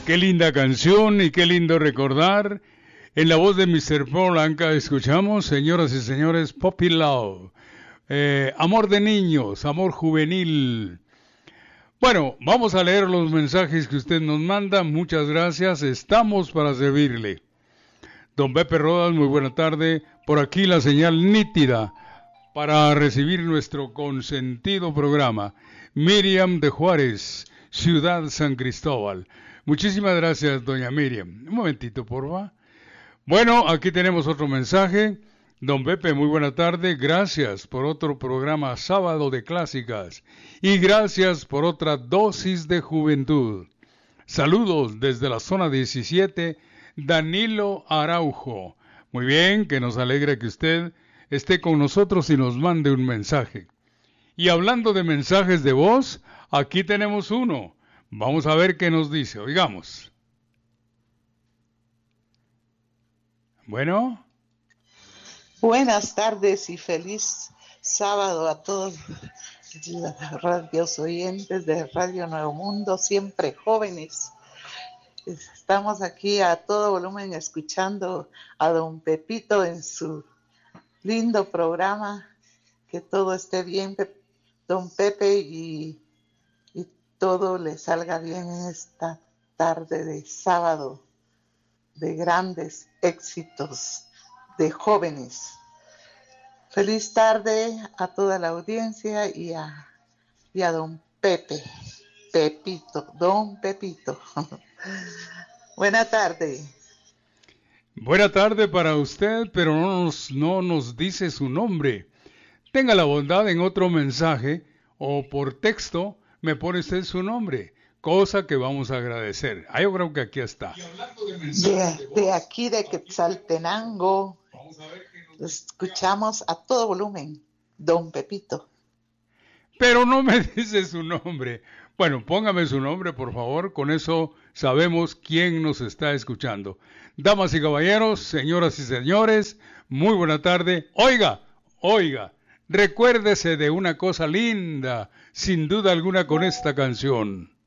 Qué linda canción y qué lindo recordar. En la voz de Mr. Polanca escuchamos, señoras y señores, Puppy Love. Amor de niños, amor juvenil. Bueno, vamos a leer los mensajes que usted nos manda. Muchas gracias. Estamos para servirle. Don Pepe Rodas, muy buena tarde. Por aquí la señal nítida para recibir nuestro consentido programa. Miriam de Juárez, Ciudad San Cristóbal. Muchísimas gracias, doña Miriam. Un momentito, por favor. Bueno, aquí tenemos otro mensaje. Don Pepe, muy buena tarde. Gracias por otro programa Sábado de Clásicas. Y gracias por otra dosis de juventud. Saludos desde la zona 17, Danilo Araujo. Muy bien, que nos alegra que usted esté con nosotros y nos mande un mensaje. Y hablando de mensajes de voz, aquí tenemos uno. Vamos a ver qué nos dice. Oigamos. Bueno. Buenas tardes y feliz sábado a todos los radios oyentes de Radio Nuevo Mundo, siempre jóvenes. Estamos aquí a todo volumen escuchando a don Pepito en su lindo programa. Que todo esté bien, don Pepe, y todo le salga bien en esta tarde de sábado de grandes éxitos de jóvenes. Feliz tarde a toda la audiencia y a don Pepe, Pepito, don Pepito. Buena tarde. Buena tarde para usted, pero no nos dice su nombre. Tenga la bondad en otro mensaje o por texto me pone usted su nombre, cosa que vamos a agradecer. Yo creo que aquí está. De aquí de Quetzaltenango, escuchamos a todo volumen, don Pepito. Pero no me dice su nombre. Bueno, póngame su nombre, por favor. Con eso sabemos quién nos está escuchando. Damas y caballeros, señoras y señores, muy buena tarde. Oiga, recuérdese de una cosa linda, sin duda alguna, con esta canción.